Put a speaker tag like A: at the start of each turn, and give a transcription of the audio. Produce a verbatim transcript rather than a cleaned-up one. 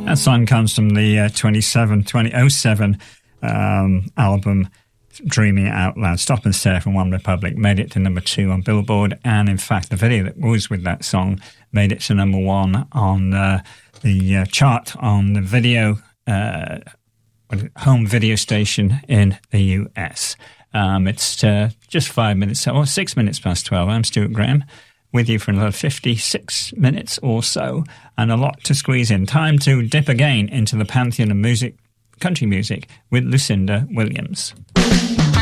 A: That song comes from the uh, twenty-seven, twenty oh seven um, album Dreaming Out Loud. Stop and Stare from One Republic made it to number two on Billboard, and in fact the video that was with that song made it to number one on uh, the uh, chart on the video uh, home video station in the U S. Um, it's uh, just five minutes, or six minutes past twelve. I'm Stuart Graham, with you for another fifty-six minutes or so, and a lot to squeeze in. Time to dip again into the pantheon of music, country music, with Lucinda Williams.